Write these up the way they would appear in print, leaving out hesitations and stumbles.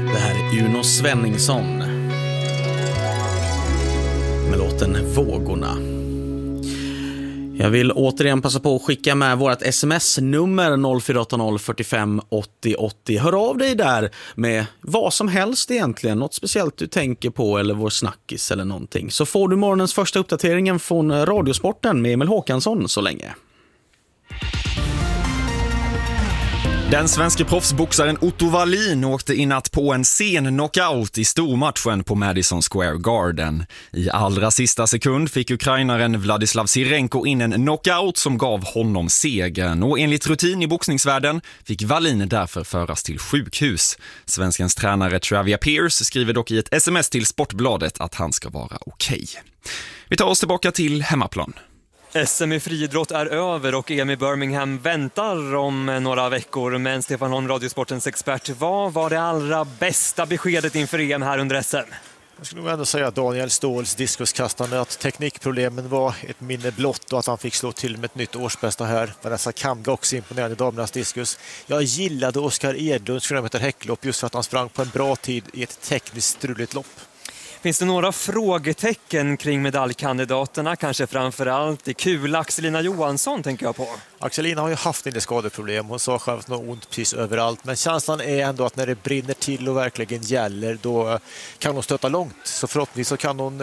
Det här är Uno Svenningsson med låten Vågorna. Jag vill återigen passa på att skicka med vårt sms-nummer 0480 45 80 80. Hör av dig där med vad som helst egentligen, något speciellt du tänker på eller vår snackis eller någonting. Så får du morgonens första uppdateringen från Radiosporten med Emil Håkansson så länge. Den svenska proffsboxaren Otto Wallin åkte in natt på en sen knockout i stormatchen på Madison Square Garden. I allra sista sekund fick ukrainaren Vladislav Sirenko in en knockout som gav honom segern. Och enligt rutin i boxningsvärlden fick Wallin därför föras till sjukhus. Svenskens tränare Travia Pierce skriver dock i ett sms till Sportbladet att han ska vara okej. Vi tar oss tillbaka till hemmaplan. SM i friidrott är över och EM i Birmingham väntar om några veckor. Men Stefan Holm, Radiosportens expert, vad var det allra bästa beskedet inför EM här under SM? Jag skulle nog ändå säga att Daniel Ståhls diskuskastande, att teknikproblemen var ett minne blott och att han fick slå till med ett nytt årsbästa här. Vanessa Kamga också imponerande i damernas diskus. Jag gillade Oskar Edlunds 400 meter häcklopp just för att han sprang på en bra tid i ett tekniskt struligt lopp. Finns det några frågetecken kring medaljkandidaterna, kanske framförallt i kula Axelina Johansson tänker jag på? Axelina har ju haft en del skadeproblem, hon sa själv att hon har ont precis överallt, men känslan är ändå att när det brinner till och verkligen gäller, då kan hon stöta långt. Så förhoppningsvis så kan hon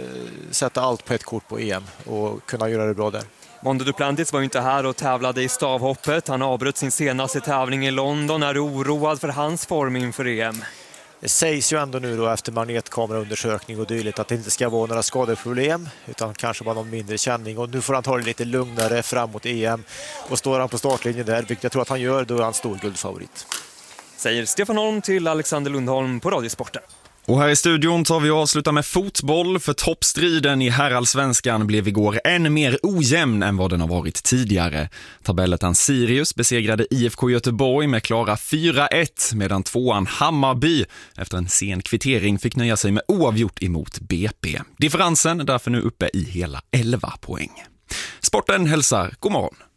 sätta allt på ett kort på EM och kunna göra det bra där. Mondo Duplantis var ju inte här och tävlade i stavhoppet. Han avbröt sin senaste tävling i London. Är du oroad för hans form inför EM? Det sägs ju ändå nu då efter magnetkameraundersökning och dylikt att det inte ska vara några skadeproblem utan kanske bara någon mindre känning, och nu får han ta det lite lugnare framåt EM, och står han på startlinjen där, vilket jag tror att han gör, då är han stor guldfavorit. Säger Stefan Holm till Alexander Lundholm på Radiosporten. Och här i studion tar vi avsluta med fotboll, för toppstriden i herrallsvenskan blev igår än mer ojämn än vad den har varit tidigare. Tabellettan Sirius besegrade IFK Göteborg med klara 4-1, medan tvåan Hammarby efter en sen kvittering fick nöja sig med oavgjort emot BP. Differensen är därför nu uppe i hela 11 poäng. Sporten hälsar god morgon.